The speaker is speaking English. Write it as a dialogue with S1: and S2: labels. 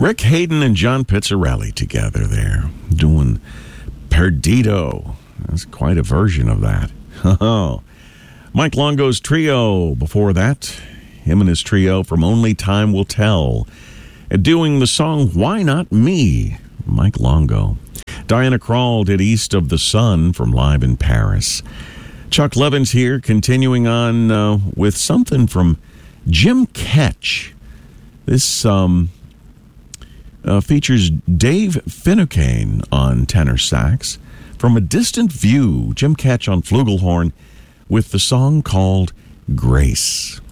S1: Rick Hayden and John Pizzarelli together there doing Perdido. That's quite a version of that. Mike Longo's trio before that. Him and his trio from Only Time Will Tell. Doing the song Why Not Me? Mike Longo. Diana Krall did East of the Sun from Live in Paris. Chuck Levins here, continuing on with something from Jim Ketch. This features Dave Finucane on tenor sax. From a Distant View, Jim Ketch on flugelhorn with the song called Grace.